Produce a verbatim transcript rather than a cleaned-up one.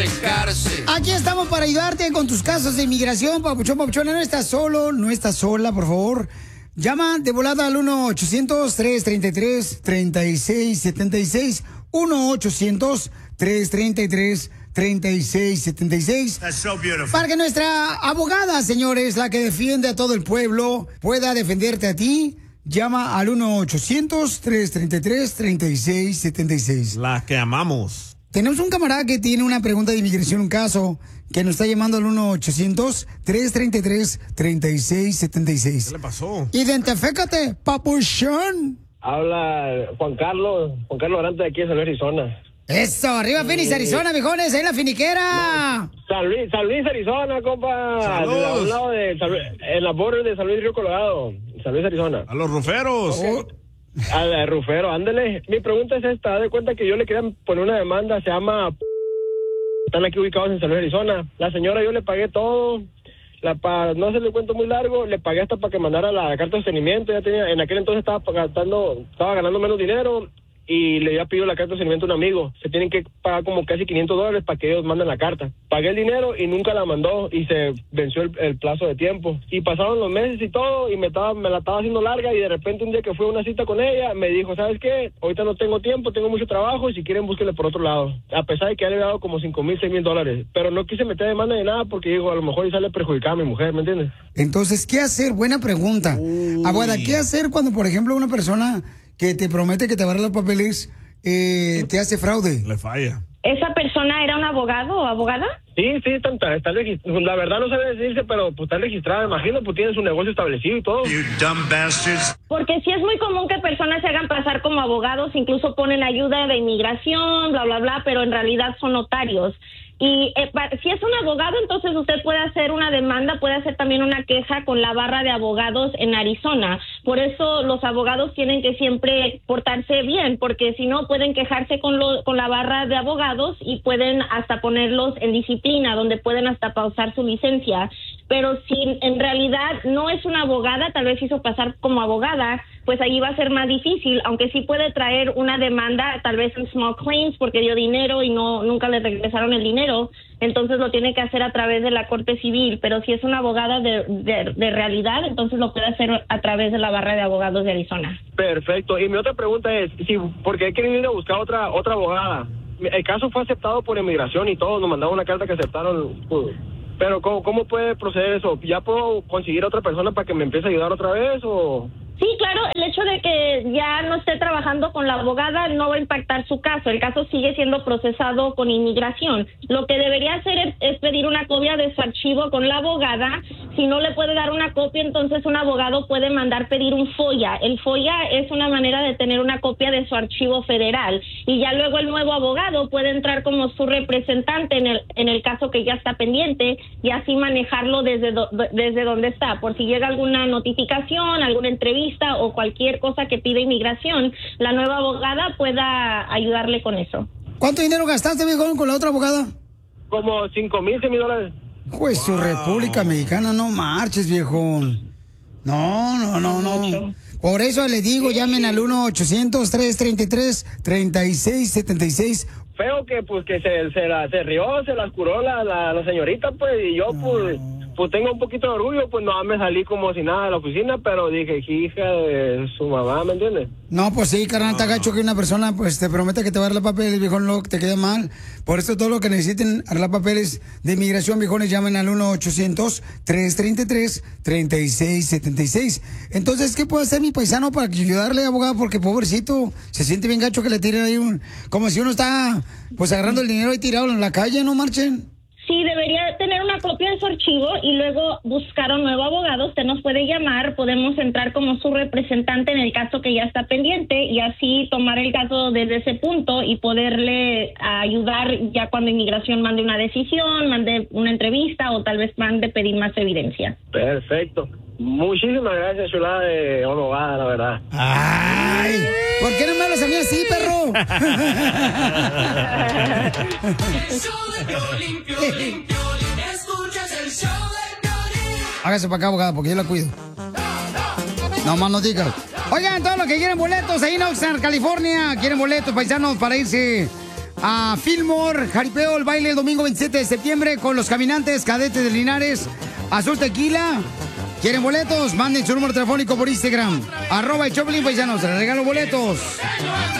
secarse. Aquí estamos para ayudarte con tus casos de inmigración, papuchón, papuchona. No estás solo, no estás sola, por favor. Llama de volada al uno ochocientos, tres treinta y tres, treinta y seis setenta y seis. uno ochocientos, tres treinta y tres, treinta y seis setenta y seis. That's so beautiful. Para que nuestra abogada, señores, la que defiende a todo el pueblo, pueda defenderte a ti. Llama al uno ochocientos, tres treinta y tres, treinta y seis setenta y seis. La que amamos. Tenemos un camarada que tiene una pregunta de inmigración, un caso, que nos está llamando al uno ochocientos, tres treinta y tres, treinta y seis setenta y seis. ¿Qué le pasó? Identifícate, papuchón. Habla Juan Carlos, Juan Carlos Arante de aquí de San Luis, Arizona. Eso, arriba Phoenix, Arizona, viejones, ahí en la finiquera. No, San Luis, San Luis, Arizona, compa. Saludos. A un lado de San Luis, en la border de San Luis Río Colorado, San Luis, Arizona. A los ruferos. Oh. Al rufero, ándale. Mi pregunta es esta, haz de cuenta que yo le quería poner una demanda, se llama... Están aquí ubicados en San Luis, Arizona. La señora, yo le pagué todo, la pa... no se le cuento muy largo, le pagué hasta para que mandara la carta de sostenimiento, ya tenía, en aquel entonces estaba gastando, estaba ganando menos dinero, y le había pedido la carta de sostenimiento a un amigo. Se tienen que pagar como casi quinientos dólares para que ellos manden la carta. Pagué el dinero y nunca la mandó y se venció el, el plazo de tiempo. Y pasaron los meses y todo y me estaba me la estaba haciendo larga y de repente un día que fui a una cita con ella me dijo, ¿sabes qué? Ahorita no tengo tiempo, tengo mucho trabajo y si quieren búsquenle por otro lado. A pesar de que ya le había dado como cinco mil, seis mil dólares. Pero no quise meter demanda de nada porque digo, a lo mejor y sale perjudicada a mi mujer, ¿me entiendes? Entonces, ¿qué hacer? Buena pregunta. Aguada, ¿qué hacer cuando, por ejemplo, una persona que te promete que te va a dar los papeles eh, te hace fraude? Le falla. ¿Esa persona era un abogado o abogada? Sí, sí, está, está registrada. La verdad no sabe decirse, pero pues está registrada, imagino, pues tiene su negocio establecido y todo. You dumb bastards. Porque sí es muy común que personas se hagan pasar como abogados, incluso ponen ayuda de inmigración, bla, bla, bla, pero en realidad son notarios. Y eh, si es un abogado, entonces usted puede hacer una demanda, puede hacer también una queja con la barra de abogados en Arizona. Por eso los abogados tienen que siempre portarse bien, porque si no pueden quejarse con, lo, con la barra de abogados y pueden hasta ponerlos en disciplina, donde pueden hasta pausar su licencia. Pero si en realidad no es una abogada, tal vez hizo pasar como abogada, pues ahí va a ser más difícil, aunque sí puede traer una demanda, tal vez en small claims, porque dio dinero y no nunca le regresaron el dinero, entonces lo tiene que hacer a través de la corte civil, pero si es una abogada de, de, de realidad, entonces lo puede hacer a través de la barra de abogados de Arizona. Perfecto, y mi otra pregunta es, si porque he querido ir a buscar otra, otra abogada, el caso fue aceptado por inmigración y todo, nos mandaron una carta que aceptaron, pues, pero ¿cómo, ¿cómo puede proceder eso? ¿Ya puedo conseguir a otra persona para que me empiece a ayudar otra vez o...? Sí, claro, el hecho de que ya no esté trabajando con la abogada no va a impactar su caso. El caso sigue siendo procesado con inmigración. Lo que debería hacer es, es pedir una copia de su archivo con la abogada. Si no le puede dar una copia, entonces un abogado puede mandar pedir un FOIA. El FOIA es una manera de tener una copia de su archivo federal. Y ya luego el nuevo abogado puede entrar como su representante en el, en el caso que ya está pendiente y así manejarlo desde, do, desde donde está. Por si llega alguna notificación, alguna entrevista o cualquier cosa que pida inmigración, la nueva abogada pueda ayudarle con eso. ¿Cuánto dinero gastaste, viejo, con la otra abogada? Como cinco mil, seis mil dólares. Pues su República Mexicana, no marches, viejo. No, no, no, no. Por eso le digo, llamen al uno ochocientos, tres treinta y tres, treinta y seis setenta y seis. Feo que pues que se, se, la, se rió, se las curó la, la, la señorita, pues, y yo pues... Pues tengo un poquito de orgullo, pues no me salí como si nada de la oficina, pero dije, hija de su mamá, ¿me entiendes? No, pues sí, carnal, está gacho que una persona pues te promete que te va a dar los papeles, viejón, lo que te quede mal. Por eso todo lo que necesiten arreglar papeles de inmigración, viejones, llamen al uno ochocientos, tres treinta y tres, treinta y seis setenta y seis. Entonces, ¿qué puede hacer mi paisano para ayudarle, abogado? Porque pobrecito, se siente bien gacho que le tiren ahí un... Como si uno está pues agarrando el dinero y tirado en la calle, ¿no, marchen? Sí, debería tener una copia de su archivo y luego buscar un nuevo abogado. Usted nos puede llamar, podemos entrar como su representante en el caso que ya está pendiente y así tomar el caso desde ese punto y poderle ayudar ya cuando inmigración mande una decisión, mande una entrevista o tal vez mande pedir más evidencia. Perfecto. Muchísimas gracias, chulada de abogada, la verdad. ¡Ay! ¿Por qué no me hablas a mí así, perro? Hágase para acá, abogada, porque yo la cuido. No más no digas. Oigan, todos los que quieren boletos ahí en Oxnard, California, quieren boletos, paisanos, para irse a Fillmore, Jaripeo, el baile el domingo veintisiete de septiembre con los caminantes cadetes de Linares, Azul Tequila. ¿Quieren boletos? Manden su número telefónico por Instagram. Arroba el Choplin, pues ya nos regalo boletos.